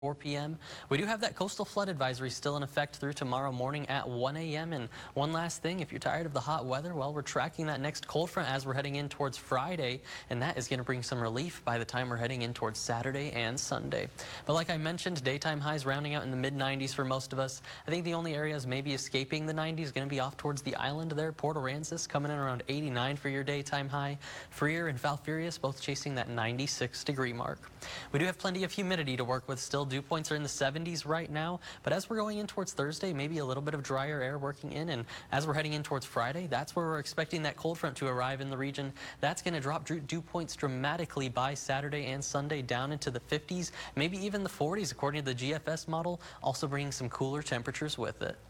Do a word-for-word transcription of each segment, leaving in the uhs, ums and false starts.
four p m We do have that coastal flood advisory still in effect through tomorrow morning at one a m And one last thing, if you're tired of the hot weather, well, we're tracking that next cold front as we're heading in towards Friday, and that is going to bring some relief by the time we're heading in towards Saturday and Sunday. But like I mentioned, daytime highs rounding out in the mid nineties for most of us. I think the only areas maybe escaping the nineties is going to be off towards the island there. Port Aransas coming in around eighty-nine for your daytime high. Freer and Falfurrias both chasing that ninety-six degree mark. We do have plenty of humidity to work with still. Dew points are in the seventies right now, but as we're going in towards Thursday, maybe a little bit of drier air working in, and as we're heading in towards Friday, that's where we're expecting that cold front to arrive in the region. That's going to drop dew points dramatically by Saturday and Sunday down into the fifties, maybe even the forties according to the G F S model, also bringing some cooler temperatures with it.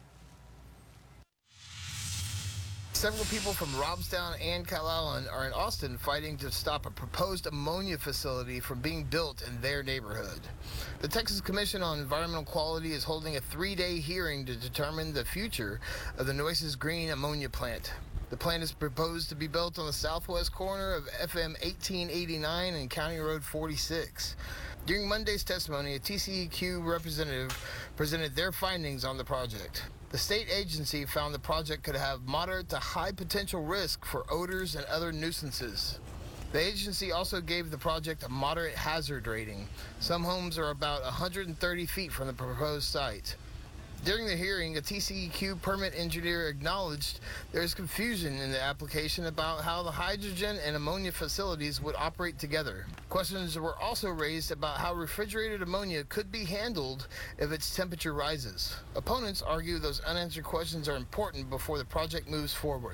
Several people from Robstown and Calallen are in Austin fighting to stop a proposed ammonia facility from being built in their neighborhood. The Texas Commission on Environmental Quality is holding a three-day hearing to determine the future of the Nueces Green ammonia plant. The plant is proposed to be built on the southwest corner of F M eighteen eighty-nine and County Road forty-six. During Monday's testimony, a T C E Q representative presented their findings on the project. The state agency found the project could have moderate to high potential risk for odors and other nuisances. The agency also gave the project a moderate hazard rating. Some homes are about one hundred thirty feet from the proposed site. During the hearing, a T C E Q permit engineer acknowledged there is confusion in the application about how the hydrogen and ammonia facilities would operate together. Questions were also raised about how refrigerated ammonia could be handled if its temperature rises. Opponents argue those unanswered questions are important before the project moves forward.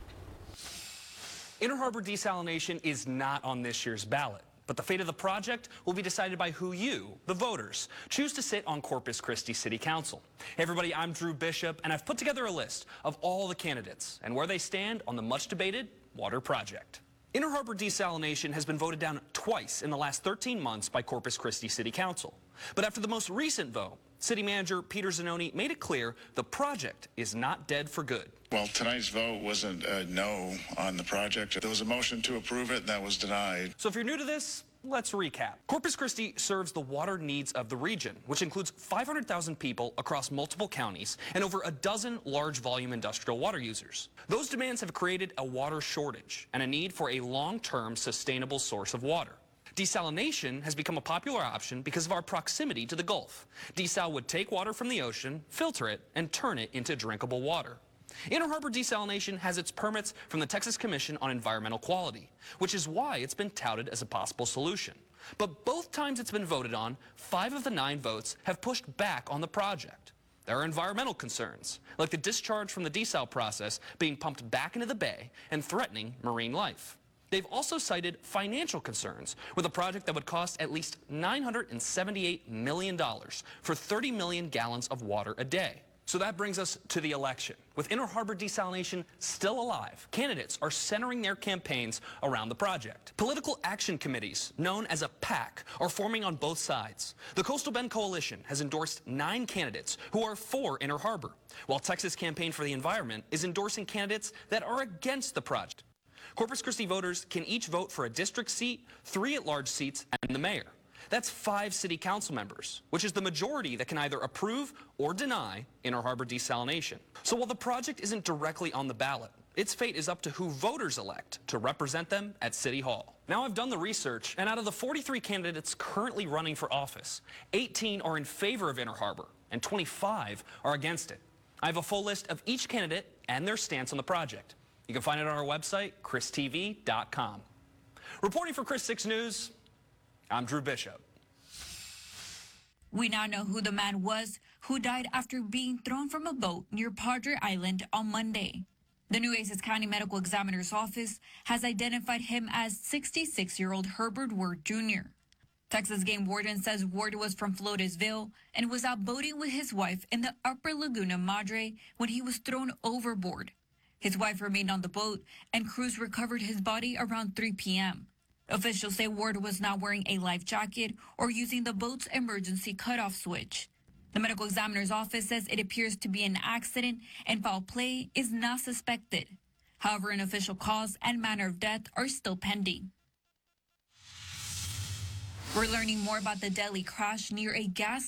Inner Harbor desalination is not on this year's ballot, but the fate of the project will be decided by who you, the voters, choose to sit on Corpus Christi City Council. Hey everybody, I'm Drew Bishop, and I've put together a list of all the candidates and where they stand on the much-debated water project. Inner Harbor desalination has been voted down twice in the last thirteen months by Corpus Christi City Council. But after the most recent vote, City Manager Peter Zanoni made it clear the project is not dead for good. Well, tonight's vote wasn't a no on the project. There was a motion to approve it, and that was denied. So if you're new to this, let's recap. Corpus Christi serves the water needs of the region, which includes five hundred thousand people across multiple counties and over a dozen large volume industrial water users. Those demands have created a water shortage and a need for a long-term sustainable source of water. Desalination has become a popular option because of our proximity to the Gulf. Desal would take water from the ocean, filter it, and turn it into drinkable water. Inner Harbor desalination has its permits from the Texas Commission on Environmental Quality, which is why it's been touted as a possible solution. But both times it's been voted on, five of the nine votes have pushed back on the project. There are environmental concerns, like the discharge from the desal process being pumped back into the bay and threatening marine life. They've also cited financial concerns with a project that would cost at least nine hundred seventy-eight million dollars for thirty million gallons of water a day. So that brings us to the election. With Inner Harbor desalination still alive, candidates are centering their campaigns around the project. Political action committees, known as a PAC, are forming on both sides. The Coastal Bend Coalition has endorsed nine candidates who are for Inner Harbor, while Texas Campaign for the Environment is endorsing candidates that are against the project. Corpus Christi voters can each vote for a district seat, three at-large seats, and the mayor. That's five city council members, which is the majority that can either approve or deny Inner Harbor desalination. So while the project isn't directly on the ballot, its fate is up to who voters elect to represent them at City Hall. Now I've done the research, and out of the forty-three candidates currently running for office, eighteen are in favor of Inner Harbor, and twenty-five are against it. I have a full list of each candidate and their stance on the project. You can find it on our website, chris T V dot com. Reporting for Chris six News, I'm Drew Bishop. We now know who the man was who died after being thrown from a boat near Padre Island on Monday. The Nueces County Medical Examiner's Office has identified him as sixty-six-year-old Herbert Ward Junior Texas Game Warden says Ward was from Floresville and was out boating with his wife in the Upper Laguna Madre when he was thrown overboard. His wife remained on the boat, and crews recovered his body around three p m Officials say Ward was not wearing a life jacket or using the boat's emergency cutoff switch. The medical examiner's office says it appears to be an accident and foul play is not suspected. However, an official cause and manner of death are still pending. We're learning more about the deadly crash near a gas